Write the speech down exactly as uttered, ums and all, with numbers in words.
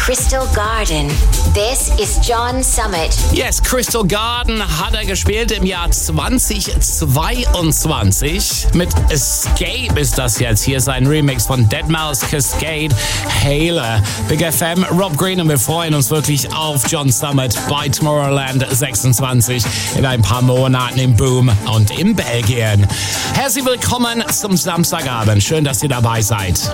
Crystal Garden. This is John Summit. Yes, Crystal Garden hat er gespielt im Jahr zweitausendzweiundzwanzig. Mit Escape ist das jetzt hier sein Remix von deadmau five Cascade, Hailer. Big F M, Rob Green, und wir freuen uns wirklich auf John Summit bei Tomorrowland sechsundzwanzig in ein paar Monaten im Boom und in Belgien. Herzlich willkommen zum Samstagabend. Schön, dass ihr dabei seid.